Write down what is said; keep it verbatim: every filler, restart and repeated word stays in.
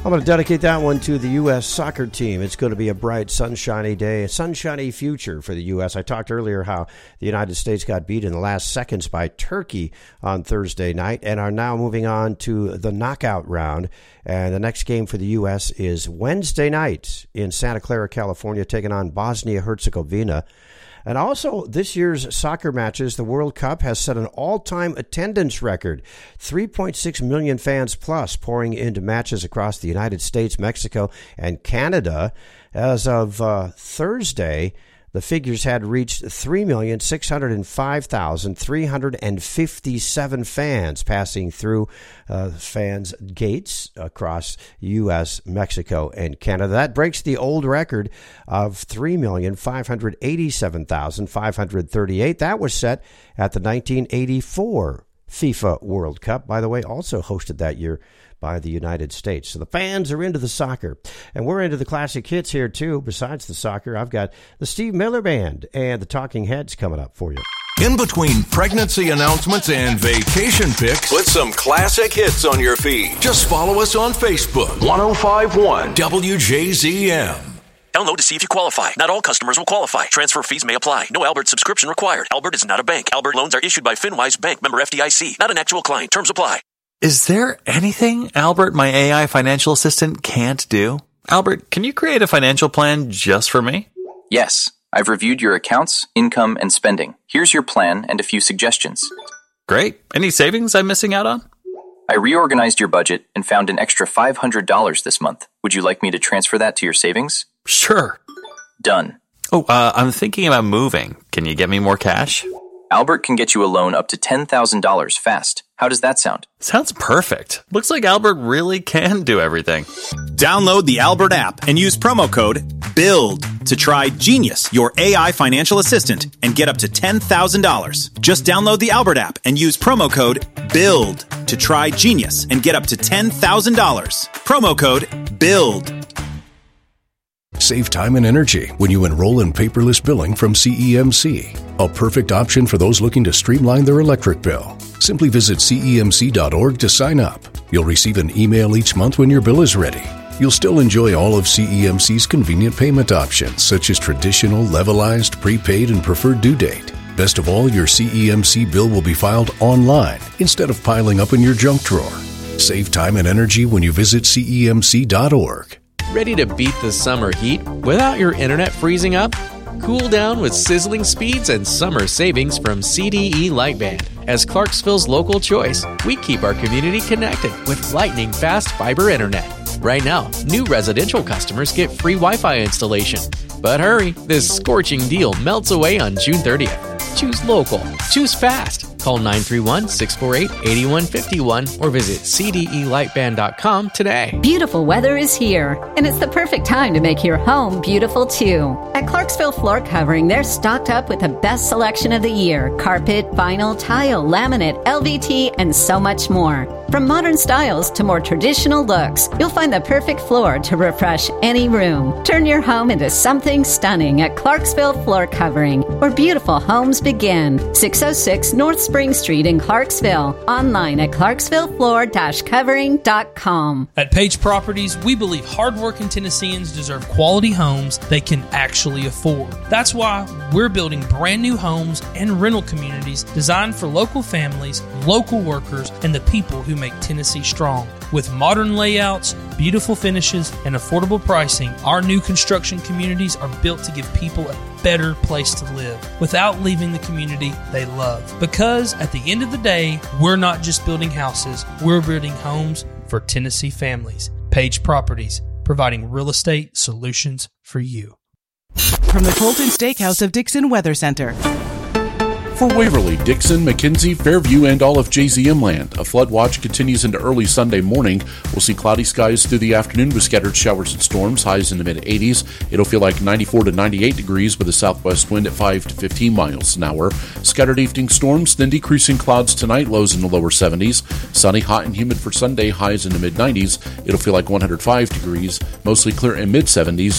I'm going to dedicate that one to the U S soccer team. It's going to be a bright, sunshiny day, a sunshiny future for the U S. I talked earlier how the United States got beat in the last seconds by Turkey on Thursday night and are now moving on to the knockout round. And the next game for the U S is Wednesday night in Santa Clara, California, taking on Bosnia-Herzegovina. And also, this year's soccer matches, the World Cup has set an all-time attendance record. three point six million fans plus pouring into matches across the United States, Mexico, and Canada. As of uh, Thursday, the figures had reached three million six hundred five thousand three hundred fifty-seven fans passing through uh, fans' gates across U S, Mexico, and Canada. That breaks the old record of three million five hundred eighty-seven thousand five hundred thirty-eight. That was set at the nineteen eighty-four FIFA World Cup, by the way, also hosted that year by the United States. So the fans are into the soccer. And we're into the classic hits here, too. Besides the soccer, I've got the Steve Miller Band and the Talking Heads coming up for you. In between pregnancy announcements and vacation pics, put some classic hits on your feed. Just follow us on Facebook. ten fifty-one W J Z M. Download to see if you qualify. Not all customers will qualify. Transfer fees may apply. No Albert subscription required. Albert is not a bank. Albert loans are issued by FinWise Bank, member F D I C. Not an actual client. Terms apply. Is there anything Albert, my A I financial assistant, can't do? Albert, can you create a financial plan just for me? Yes. I've reviewed your accounts, income, and spending. Here's your plan and a few suggestions. Great. Any savings I'm missing out on? I reorganized your budget and found an extra five hundred dollars this month. Would you like me to transfer that to your savings? Sure. Done. Oh, uh, I'm thinking about moving. Can you get me more cash? Albert can get you a loan up to ten thousand dollars fast. How does that sound? Sounds perfect. Looks like Albert really can do everything. Download the Albert app and use promo code BUILD to try Genius, your A I financial assistant, and get up to ten thousand dollars. Just download the Albert app and use promo code BUILD to try Genius and get up to ten thousand dollars. Promo code BUILD. Save time and energy when you enroll in paperless billing from C E M C. A perfect option for those looking to streamline their electric bill. Simply visit C E M C dot org to sign up. You'll receive an email each month when your bill is ready. You'll still enjoy all of C E M C's convenient payment options, such as traditional, levelized, prepaid, and preferred due date. Best of all, your C E M C bill will be filed online instead of piling up in your junk drawer. Save time and energy when you visit C E M C dot org. Ready to beat the summer heat without your internet freezing up? Cool down with sizzling speeds and summer savings from C D E Lightband. As Clarksville's local choice, we keep our community connected with lightning-fast fiber internet. Right now, new residential customers get free Wi-Fi installation. But hurry, this scorching deal melts away on June thirtieth. Choose local. Choose fast. Call nine three one, six four eight, eight one five one or visit C D E lightband dot com today. Beautiful weather is here, and it's the perfect time to make your home beautiful too. At Clarksville Floor Covering, they're stocked up with the best selection of the year: carpet, vinyl, tile, laminate, L V T, and so much more. From modern styles to more traditional looks, you'll find the perfect floor to refresh any room. Turn your home into something stunning at Clarksville Floor Covering, where beautiful homes begin. six oh six North Spring Street in Clarksville. Online at clarksville floor dash covering dot com. At Page Properties, we believe hardworking Tennesseans deserve quality homes they can actually afford. That's why we're building brand new homes and rental communities designed for local families, local workers, and the people who make Tennessee strong. With modern layouts, beautiful finishes, and affordable pricing, our new construction communities are built to give people a better place to live without leaving the community they love. Because at the end of the day, we're not just building houses, we're building homes for Tennessee families. Page Properties, providing real estate solutions for you. From the Colton Steakhouse of Dixon Weather Center. For Waverly, Dixon, McKenzie, Fairview, and all of J Z M land, a flood watch continues into early Sunday morning. We'll see cloudy skies through the afternoon with scattered showers and storms, highs in the mid-eighties. It'll feel like ninety-four to ninety-eight degrees with a southwest wind at five to fifteen miles an hour. Scattered evening storms, then decreasing clouds tonight, lows in the lower seventies. Sunny, hot, and humid for Sunday, highs in the mid-nineties. It'll feel like one hundred five degrees, mostly clear and mid-seventies.